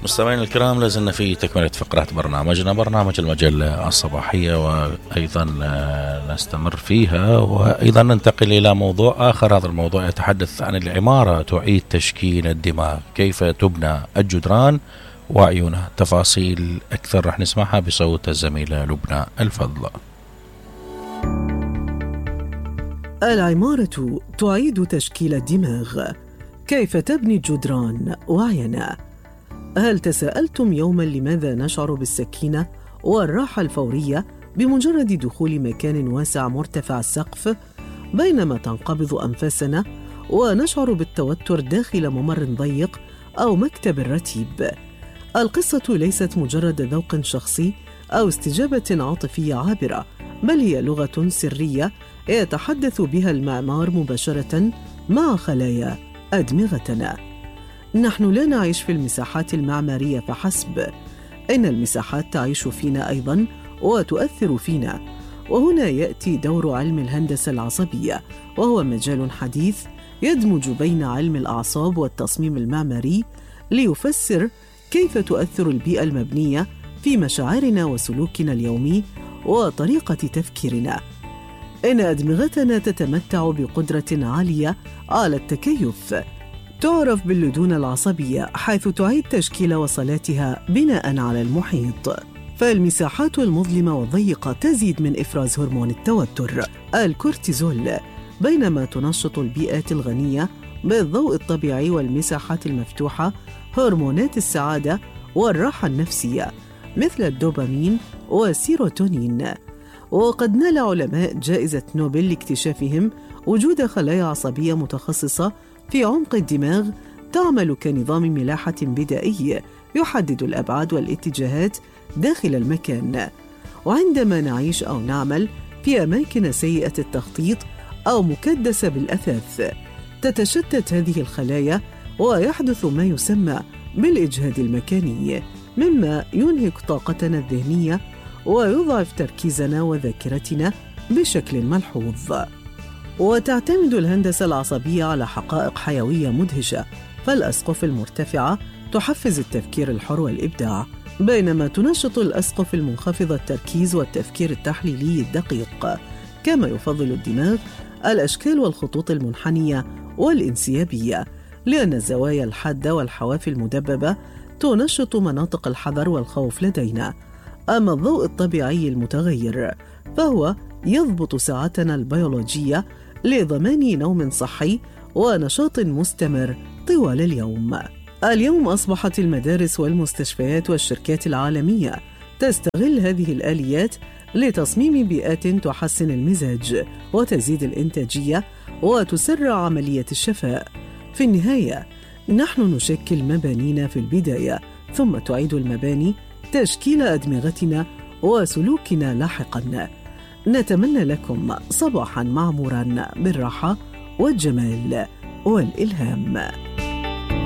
مستمعينا الكرام، لازلنا في تكملة فقرات برنامجنا، برنامج المجلة الصباحية، وأيضا نستمر فيها وأيضا ننتقل إلى موضوع آخر. هذا الموضوع يتحدث عن العمارة تعيد تشكيل الدماغ، كيف تبنى الجدران وعيونها. تفاصيل أكثر رح نسمعها بصوت الزميلة لبنى الفضل. العمارة تعيد تشكيل الدماغ، كيف تبني الجدران وعينا. هل تساءلتم يوما لماذا نشعر بالسكينة والراحة الفورية بمجرد دخول مكان واسع مرتفع السقف، بينما تنقبض أنفاسنا ونشعر بالتوتر داخل ممر ضيق أو مكتب رتيب؟ القصة ليست مجرد ذوق شخصي أو استجابة عاطفية عابرة، بل هي لغة سرية يتحدث بها المعمار مباشرة مع خلايا أدمغتنا. نحن لا نعيش في المساحات المعمارية فحسب، إن المساحات تعيش فينا أيضاً وتؤثر فينا. وهنا يأتي دور علم الهندسة العصبية، وهو مجال حديث يدمج بين علم الأعصاب والتصميم المعماري ليفسر كيف تؤثر البيئة المبنية في مشاعرنا وسلوكنا اليومي وطريقة تفكيرنا. إن أدمغتنا تتمتع بقدرة عالية على التكيف، تعرف باللدونة العصبية، حيث تعيد تشكيل وصلاتها بناء على المحيط. فالمساحات المظلمة والضيقة تزيد من إفراز هرمون التوتر الكورتيزول، بينما تنشط البيئات الغنية بالضوء الطبيعي والمساحات المفتوحة هرمونات السعادة والراحة النفسية مثل الدوبامين والسيروتونين. وقد نال علماء جائزة نوبل لاكتشافهم وجود خلايا عصبية متخصصة في عمق الدماغ تعمل كنظام ملاحة بدائي يحدد الأبعاد والاتجاهات داخل المكان. وعندما نعيش أو نعمل في أماكن سيئة التخطيط أو مكدسة بالأثاث، تتشتت هذه الخلايا ويحدث ما يسمى بالإجهاد المكاني، مما ينهك طاقتنا الذهنية ويضعف تركيزنا وذاكرتنا بشكل ملحوظ. وتعتمد الهندسة العصبية على حقائق حيوية مدهشة، فالأسقف المرتفعة تحفز التفكير الحر والإبداع، بينما تنشط الأسقف المنخفضة التركيز والتفكير التحليلي الدقيق. كما يفضل الدماغ الأشكال والخطوط المنحنية والانسيابية، لأن الزوايا الحادة والحواف المدببة تنشط مناطق الحذر والخوف لدينا. أما الضوء الطبيعي المتغير فهو يضبط ساعتنا البيولوجية لضمان نوم صحي ونشاط مستمر طوال اليوم. اليوم أصبحت المدارس والمستشفيات والشركات العالمية تستغل هذه الآليات لتصميم بيئات تحسن المزاج وتزيد الإنتاجية وتسرع عملية الشفاء. في النهاية نحن نشكل مبانينا في البداية، ثم تعيد المباني تشكيل أدمغتنا وسلوكنا لاحقاً. نتمنى لكم صباحاً معموراً بالراحة والجمال والإلهام.